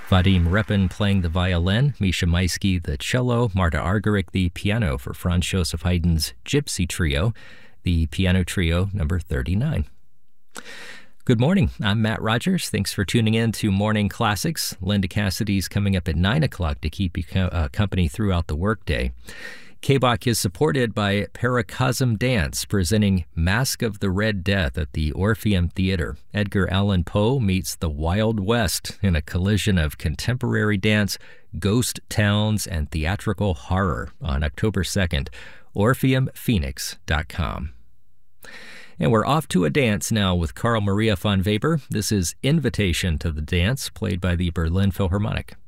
Vadim Repin playing the violin, Misha Maisky the cello, Marta Argerich the piano for Franz Joseph Haydn's Gypsy Trio, the piano trio number 39. Good morning. I'm Matt Rogers. Thanks for tuning in to Morning Classics. Linda Cassidy's coming up at 9 o'clock to keep you company throughout the workday. KBOC is supported by Paracosm Dance, presenting Masque of the Red Death at the Orpheum Theater. Edgar Allan Poe meets the Wild West in a collision of contemporary dance, ghost towns, and theatrical horror on October 2nd. OrpheumPhoenix.com. And we're off to a dance now with Carl Maria von Weber. This is Invitation to the Dance, played by the Berlin Philharmonic.